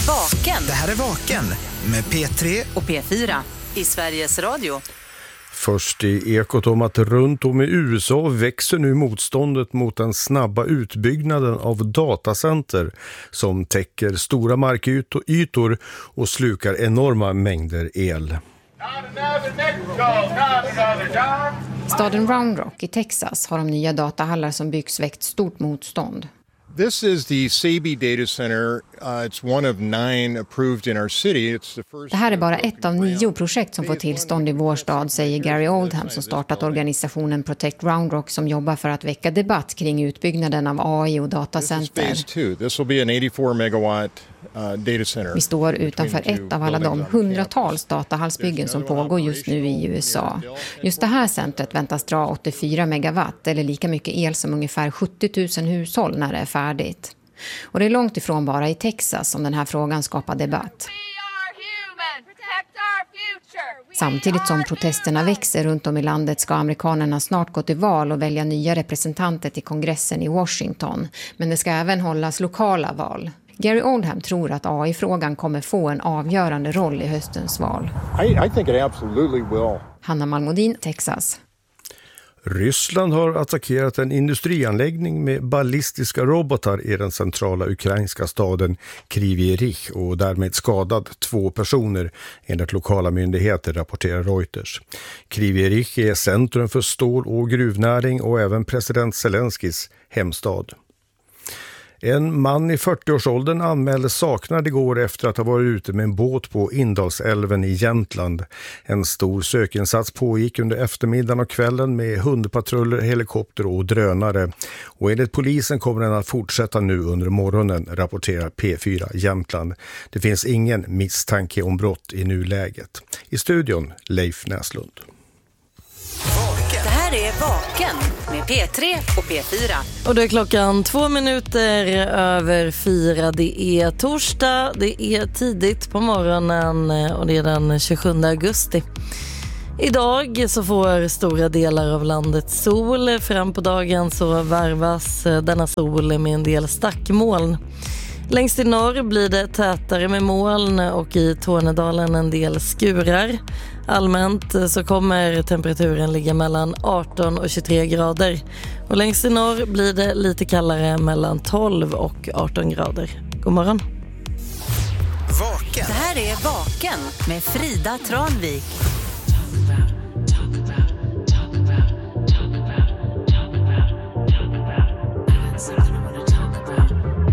Vaken. Det här är Vaken med P3 och P4 i Sveriges Radio. Först i Ekot om att runt om i USA växer nu motståndet mot den snabba utbyggnaden av datacenter som täcker stora markytor och slukar enorma mängder el. Staden Round Rock i Texas har de nya datahallar som byggs väckt stort motstånd. This is the Sabi Data Center. It's one of 9 approved in our city. It's the first. Det här är bara ett av 9 projekt som får tillstånd i vår stad, säger Gary Oldham som startat organisationen Protect Round Rock som jobbar för att väcka debatt kring utbyggnaden av AI och datacenter. This will be an 84 megawatt data center. Vi står utanför ett av alla de hundratals datahallsbyggen som pågår just nu i USA. Just det här centret väntas dra 84 megawatt eller lika mycket el som ungefär 70 000 hushåll när det är färdigt. Och det är långt ifrån bara i Texas som den här frågan skapar debatt. Samtidigt som protesterna växer runt om i landet ska amerikanerna snart gå till val och välja nya representanter till kongressen i Washington. Men det ska även hållas lokala val. Gary Oldham tror att AI-frågan kommer få en avgörande roll i höstens val. I think it absolutely will. Hanna Malmodin, Texas. Ryssland har attackerat en industrianläggning med ballistiska robotar i den centrala ukrainska staden Kryvyi Rih och därmed skadat 2 personer enligt lokala myndigheter, rapporterar Reuters. Kryvyi Rih är centrum för stål- och gruvnäring och även president Zelenskis hemstad. En man i 40-årsåldern anmäldes saknad igår efter att ha varit ute med en båt på Indalsälven i Jämtland. En stor sökinsats pågick under eftermiddagen och kvällen med hundpatruller, helikopter och drönare. Och enligt polisen kommer den att fortsätta nu under morgonen, rapporterar P4 Jämtland. Det finns ingen misstanke om brott i nuläget. I studion Leif Näslund. Det här är Vaken med P3 och P4. Och då är klockan 2 minuter över 4. Det är torsdag, det är tidigt på morgonen och det är den 27 augusti. Idag så får stora delar av landet sol. Fram på dagen så varvas denna sol med en del stackmoln. Längst i norr blir det tätare med moln och i Tornedalen en del skurar. Allmänt så kommer temperaturen ligga mellan 18 och 23 grader. Och längst i norr blir det lite kallare mellan 12 och 18 grader. God morgon. Vaken. Det här är Vaken med Frida Tranvik.